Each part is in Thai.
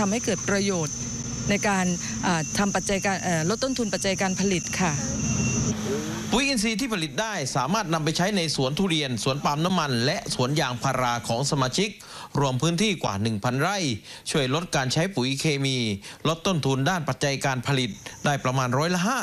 ทำให้เกิดประโยชน์ในการทำปัจจัยการลดต้นทุนปัจจัยการผลิตค่ะปุ๋ยอินทรีย์ที่ผลิตได้สามารถนำไปใช้ในสวนทุเรียนสวนปาล์มน้ำมันและสวนยางพาราของสมาชิกรวมพื้นที่กว่า 1,000 ไร่ช่วยลดการใช้ปุ๋ยเคมีลดต้นทุนด้านปัจจัยการผลิตได้ประมาณ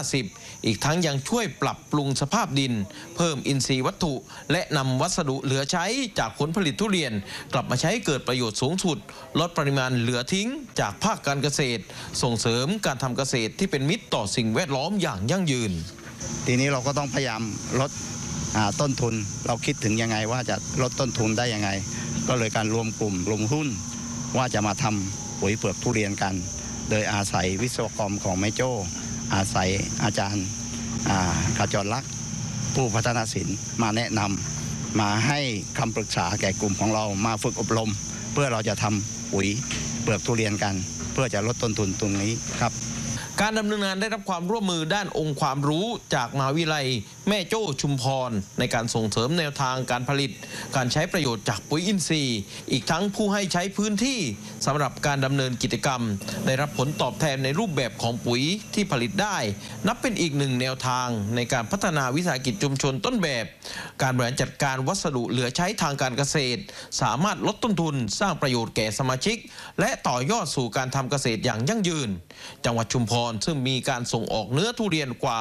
50%อีกทั้งยังช่วยปรับปรุงสภาพดินเพิ่มอินทรีย์วัตถุและนำวัสดุเหลือใช้จากผลผลิตทุเรียนกลับมาใช้เกิดประโยชน์สูงสุดลดปริมาณเหลือทิ้งจากภาคการเกษตรส่งเสริมการทำเกษตรที่เป็นมิตรต่อสิ่งแวดล้อมอย่างยั่งยืนทีนี้เราก็ต้องพยายามลดต้นทุนเราคิดถึงยังไงว่าจะลดต้นทุนได้ยังไงก็เลยการรวมกลุ่มลงหุ้นว่าจะมาทำปุ๋ยเปลือกทุเรียนกันโดยอาศัยวิศวกรของแม่โจ้อาศัยอาจารย์ขจรลักษณ์ผู้พัฒนาศิลป์มาแนะนำมาให้คำปรึกษาแก่กลุ่มของเรามาฝึกอบรมเพื่อเราจะทำปุ๋ยเปลือกทุเรียนกันเพื่อจะลดต้นทุนตรงนี้ครับการดำเนินงานได้รับความร่วมมือด้านองค์ความรู้จากมหาวิทยาลัยแม่โจ้ชุมพรในการส่งเสริมแนวทางการผลิตการใช้ประโยชน์จากปุ๋ยอินทรีย์อีกทั้งผู้ให้ใช้พื้นที่สำหรับการดำเนินกิจกรรมได้รับผลตอบแทนในรูปแบบของปุ๋ยที่ผลิตได้นับเป็นอีกหนึ่งแนวทางในการพัฒนาวิสาหกิจชุมชนต้นแบบการบริหารจัดการวัสดุเหลือใช้ทางการเกษตรสามารถลดต้นทุนสร้างประโยชน์แก่สมาชิกและต่อยอดสู่การทำเกษตรอย่างยั่งยืนจังหวัดชุมพรซึ่งมีการส่งออกเนื้อทุเรียนกว่า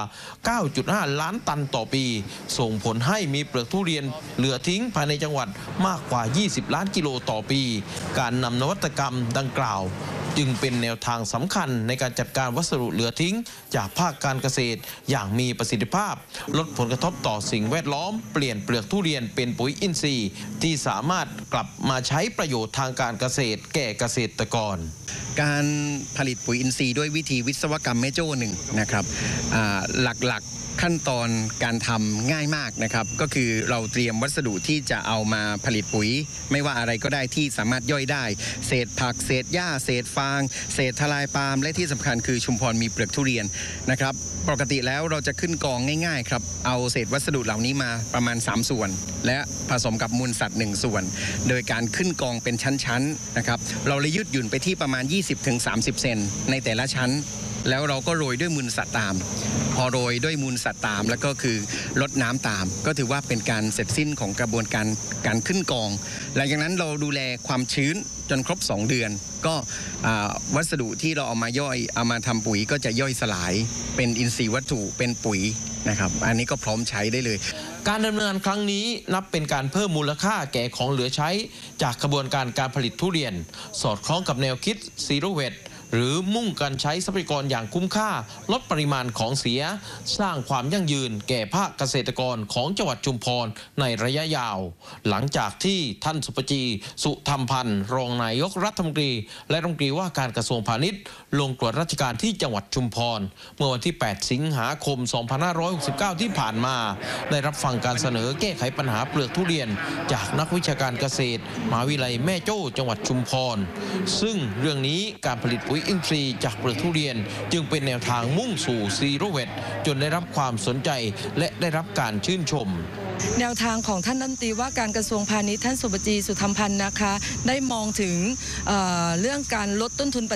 9.5 ล้านตันต่อปีส่งผลให้มีเปลือกทุเรียนเหลือทิ้งภายในจังหวัดมากกว่า 20 ล้านกิโลต่อปีการนำนวัตกรรมดังกล่าวจึงเป็นแนวทางสำคัญในการจัดการวัสดุเหลือทิ้งจากภาคการเกษตรอย่างมีประสิทธิภาพลดผลกระทบต่อสิ่งแวดล้อมเปลี่ยนเปลือกทุเรียนเป็นปุ๋ยอินทรีย์ที่สามารถกลับมาใช้ประโยชน์ทางการเกษตรแก่เกษตรกรการผลิตปุ๋ยอินทรีย์ด้วยวิธีวิศวกรรมแม่โจ้หนึ่งนะครับหลักขั้นตอนการทำง่ายมากนะครับก็คือเราเตรียมวัสดุที่จะเอามาผลิตปุ๋ยไม่ว่าอะไรก็ได้ที่สามารถย่อยได้เศษผักเศษหญ้าเศษฟางเศษทลายปาล์มและที่สำคัญคือชุมพรมีเปลือกทุเรียนนะครับปกติแล้วเราจะขึ้นกองง่ายๆครับเอาเศษวัสดุเหล่านี้มาประมาณ3ส่วนและผสมกับมูลสัตว์1ส่วนโดยการขึ้นกองเป็นชั้นๆนะครับเราเลยยืดหยุ่นไปที่ประมาณ 20-30 เซนในแต่ละชั้นแล้วเราก็โรยด้วยมูลสัตว์ตามพอโรยด้วยมูลสัตว์ตามแล้วก็คือลดน้ำตามก็ถือว่าเป็นการเสร็จสิ้นของกระบวนการขึ้นกองหลังจากนั้นเราดูแลความชื้นจนครบ2 เดือนก็วัสดุที่เราเอามาย่อยเอามาทำปุ๋ยก็จะย่อยสลายเป็นอินทรีย์วัตถุเป็นปุ๋ยนะครับอันนี้ก็พร้อมใช้ได้เลยการดำเนินงานครั้งนี้นับเป็นการเพิ่มมูลค่าแก่ของเหลือใช้จากกระบวนการการผลิตทุเรียนสอดคล้องกับแนวคิดซีโร่เวสต์หรือมุ่งการใช้ทรัพยากรอย่างคุ้มค่าลดปริมาณของเสียสร้างความยั่งยืนแก่ภาคเกษตรกรของจังหวัดชุมพรในระยะยาวหลังจากที่ท่านสุปจีสุธรรมพันธ์รองนายกรัฐมนตรีและรัฐมนตรีว่าการกระทรวงพาณิชย์ลงตรวจราชการที่จังหวัดชุมพรเมื่อวันที่ 8 สิงหาคม 2569 ที่ผ่านมาได้รับฟังการเสนอแก้ไขปัญหาเปลือกทุเรียนจากนักวิชาการเกษตรมหาวิทยาลัยแม่โจ้จังหวัดชุมพรซึ่งเรื่องนี้การผลิตปุ๋ยอินทรีย์จากเปลือกทุเรียนจึงเป็นแนวทางมุ่งสู่ซีโร่เวสต์จนได้รับความสนใจและได้รับการชื่นชมแนวทางของท่านรัฐมนตรีว่าการกระทรวงพาณิชย์ท่านสุปจีสุธรรมพันธ์นะคะได้มองถึงเรื่องการลดต้นทุน